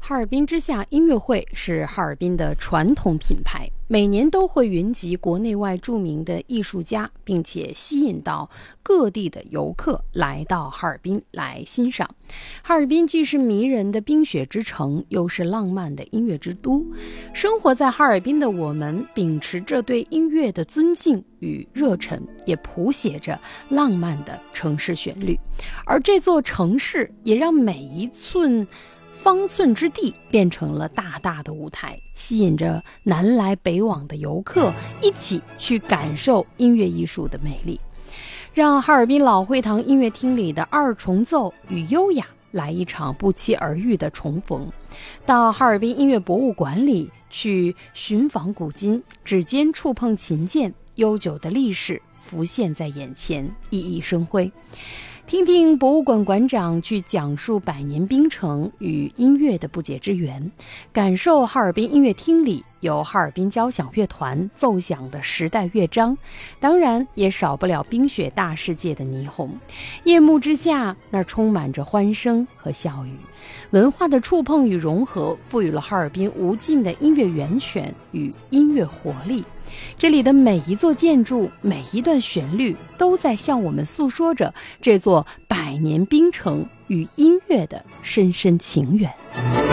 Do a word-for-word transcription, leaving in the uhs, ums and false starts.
哈尔滨之夏音乐会是哈尔滨的传统品牌，每年都会云集国内外著名的艺术家，并且吸引到各地的游客来到哈尔滨来欣赏。哈尔滨既是迷人的冰雪之城，又是浪漫的音乐之都。生活在哈尔滨的我们，秉持着对音乐的尊敬与热忱，也谱写着浪漫的城市旋律。而这座城市也让每一寸方寸之地变成了大大的舞台，吸引着南来北往的游客一起去感受音乐艺术的美丽。让哈尔滨老会堂音乐厅里的二重奏与优雅来一场不期而遇的重逢。到哈尔滨音乐博物馆里去寻访古今，指尖触碰琴键，悠久的历史浮现在眼前，熠熠生辉。听听博物馆馆长去讲述百年冰城与音乐的不解之缘，感受哈尔滨音乐厅里由哈尔滨交响乐团奏响的时代乐章，当然也少不了冰雪大世界的霓虹。夜幕之下，那儿充满着欢声和笑语。文化的触碰与融合，赋予了哈尔滨无尽的音乐源泉与音乐活力。这里的每一座建筑，每一段旋律，都在向我们诉说着这座百年冰城与音乐的深深情缘。